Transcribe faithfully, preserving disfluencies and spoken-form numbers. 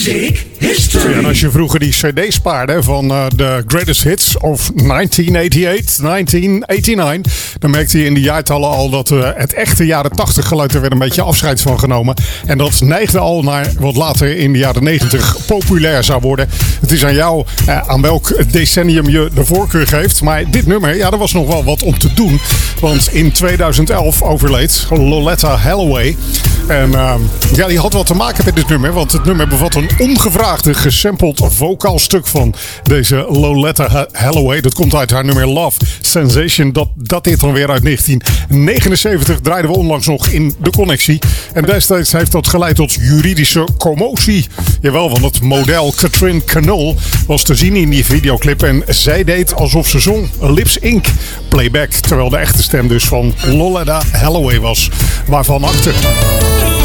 Music History. En als je vroeger die cd's spaarde van uh, de Greatest Hits of negentien achtennegentig, negentien eenennegentig, dan merkte je in de jaartallen al dat uh, het echte jaren tachtig geluid er weer een beetje afscheid van genomen. En dat neigde al naar wat later in de jaren negentig populair zou worden. Het is aan jou uh, aan welk decennium je de voorkeur geeft. Maar dit nummer, ja, er was nog wel wat om te doen. Want in tweeduizend elf overleed Loleatta Holloway. En uh, ja, die had wat te maken met dit nummer. Want het nummer bevat een ongevraagde, gesampled vocaal stuk van deze Loleatta Holloway. Dat komt uit haar nummer Love Sensation. Dat dateert dan weer uit negentien negenenzeventig. Draaiden we onlangs nog in de connectie. En destijds heeft dat geleid tot juridische commotie. Jawel, want het model Katrin Knoll was te zien in die videoclip. En zij deed alsof ze zong Lips Inc playback. Terwijl de echte stem dus van Loleatta Holloway was. Waarvan akte.